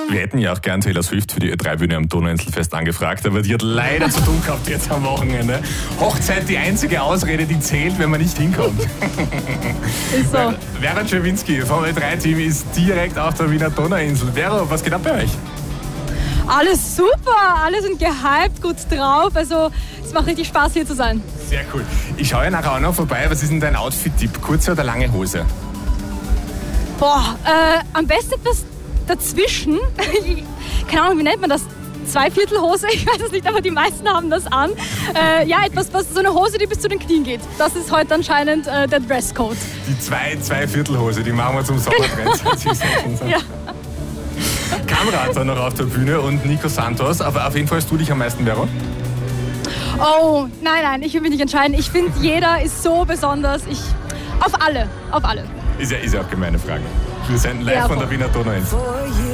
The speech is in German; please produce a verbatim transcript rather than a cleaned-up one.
Wir hätten ja auch gern Taylor Swift für die Ö drei Bühne am Donauinselfest angefragt, aber die hat leider zu tun gehabt jetzt am Wochenende. Hochzeit die einzige Ausrede, die zählt, wenn man nicht hinkommt. Ist so. Vera Czerwinski vom Ö drei Team ist direkt auf der Wiener Donauinsel. Vera, was geht ab bei euch? Alles super, alle sind gehypt, gut drauf. Also es macht richtig Spaß, hier zu sein. Sehr cool. Ich schaue ja nachher auch noch vorbei. Was ist denn dein Outfit-Tipp? Kurze oder lange Hose? Boah, äh, am besten etwas dazwischen. Keine Ahnung, wie nennt man das? Zweiviertelhose, ich weiß es nicht, aber die meisten haben das an. Äh, ja, etwas, was, so eine Hose, die bis zu den Knien geht. Das ist heute anscheinend äh, der Dresscode. Die zwei Zweiviertelhose, die machen wir zum Sommertrend. Ja. Kamrat war noch auf der Bühne und Nico Santos, aber auf jeden Fall hast du dich am meisten, Vero? Oh, nein, nein, ich will mich nicht entscheiden. Ich finde, jeder ist so besonders. Ich, auf alle, auf alle. Ist ja, ist ja auch gemeine Frage. Wir senden live Ja, von der Wiener Donauinsel.